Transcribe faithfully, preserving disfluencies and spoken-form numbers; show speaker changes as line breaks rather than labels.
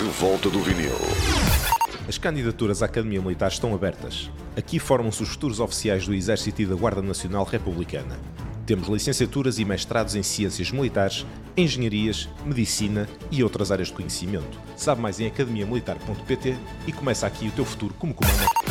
Revolta do Vinil.
As candidaturas à Academia Militar estão abertas. Aqui formam-se os futuros oficiais do Exército e da Guarda Nacional Republicana. Temos licenciaturas e mestrados em Ciências Militares, Engenharias, Medicina e outras áreas de conhecimento. Sabe mais em academia militar ponto pt e começa aqui o teu futuro como comandante.